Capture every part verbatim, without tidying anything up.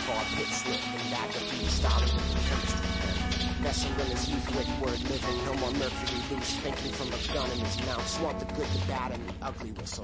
far pit slip and back up in the style of the chemistry. Got some winners, youth with word living. No more mercury loose, thinking from a gun in his mouth. Swamp the good, the bad, and the ugly whistle.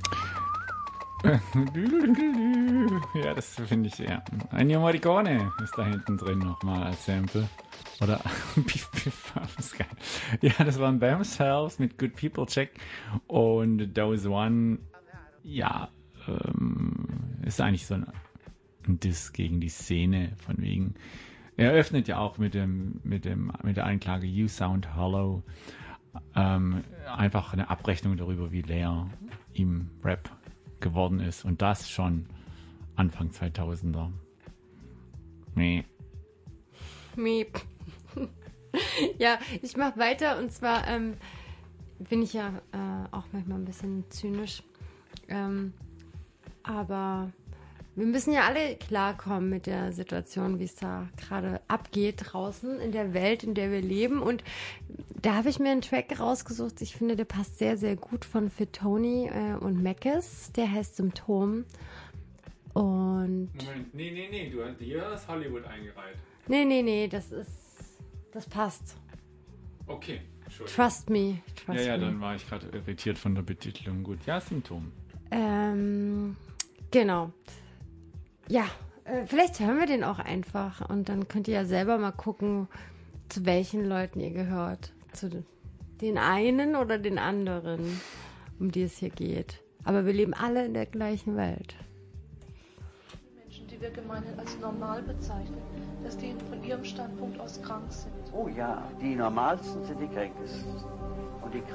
Ja, das finde ich eher. Ennio Morricone ist da hinten drin nochmal als Sample. Oder Piff Piff, das ist geil. Ja, das waren Themselves mit Good People Check und Those One. Ja, ähm, ist eigentlich so ein, ein Diss gegen die Szene von wegen. Er öffnet ja auch mit dem mit dem mit der Anklage You Sound Hollow. Ähm, einfach eine Abrechnung darüber, wie leer ihm Rap geworden ist. Und das schon Anfang zweitausender. Nee. Miep. Ja, ich mache weiter und zwar ähm, bin ich ja äh, auch manchmal ein bisschen zynisch. Ähm, aber wir müssen ja alle klarkommen mit der Situation, wie es da gerade abgeht draußen in der Welt, in der wir leben. Und da habe ich mir einen Track rausgesucht. Ich finde, der passt sehr, sehr gut von Fitoni äh, und Meckes. Der heißt Symptom. Und Moment, nee, nee, nee, du hast hier das Hollywood eingereiht. Nee, nee, nee, das ist, das passt. Okay, Entschuldigung. Trust me, trust Ja, ja, me. dann war ich gerade irritiert von der Betitelung. Gut, ja, Symptom. Ähm, genau. Ja, äh, vielleicht hören wir den auch einfach und dann könnt ihr ja selber mal gucken, zu welchen Leuten ihr gehört. Zu den einen oder den anderen, um die es hier geht. Aber wir leben alle in der gleichen Welt. Menschen, die wir gemeinhin als normal bezeichnen, dass die von ihrem Standpunkt aus krank sind. Oh ja, die normalsten sind die kränkesten. Und die